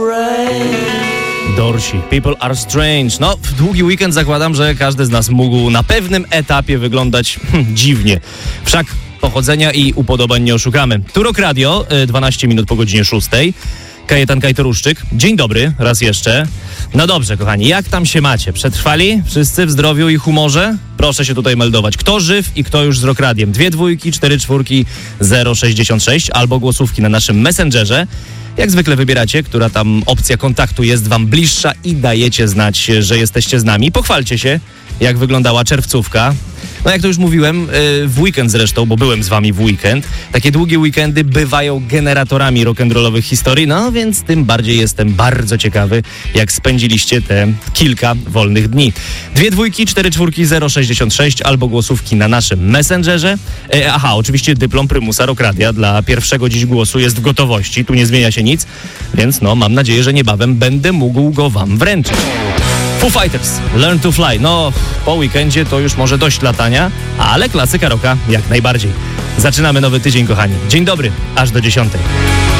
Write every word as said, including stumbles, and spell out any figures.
Dorsi, People Are Strange. No, w długi weekend zakładam, że każdy z nas mógł na pewnym etapie wyglądać hm, dziwnie. Wszak pochodzenia i upodobań nie oszukamy. Turok Radio, dwanaście minut po godzinie szóstej. Kajetan Kajtoruszczyk. Dzień dobry, raz jeszcze. No dobrze, kochani, jak tam się macie? Przetrwali? Wszyscy w zdrowiu i humorze? Proszę się tutaj meldować. Kto żyw i kto już z Rock Radiem? Dwie dwójki, cztery czwórki, zero sześćdziesiąt sześć albo głosówki na naszym Messengerze. Jak zwykle wybieracie, która tam opcja kontaktu jest wam bliższa i dajecie znać, że jesteście z nami. Pochwalcie się, jak wyglądała czerwcówka. No jak to już mówiłem, w weekend zresztą, bo byłem z wami w weekend, takie długie weekendy bywają generatorami rock'n'rollowych historii, no więc tym bardziej jestem bardzo ciekawy, jak spędziliście te kilka wolnych dni. Dwie dwójki, cztery czwórki, zero sześćdziesiąt sześć albo głosówki na naszym Messengerze. E, aha, oczywiście dyplom prymusa Rock Radia dla pierwszego dziś głosu jest w gotowości, tu nie zmienia się nic, więc no mam nadzieję, że niebawem będę mógł go wam wręczyć. Foo Fighters, Learn to Fly. No, po weekendzie to już może dość latania, ale klasyka rocka jak najbardziej. Zaczynamy nowy tydzień, kochani. Dzień dobry, aż do dziesiątej.